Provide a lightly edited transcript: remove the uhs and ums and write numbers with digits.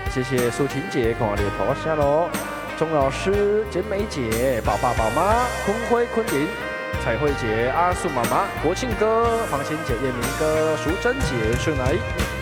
谢谢素婷姐跟我连头下喽，钟老师、简美姐、宝爸宝妈、坤辉、坤林、彩绘姐、阿素妈妈、国庆哥、黄仙姐、叶明哥、淑珍姐、顺来。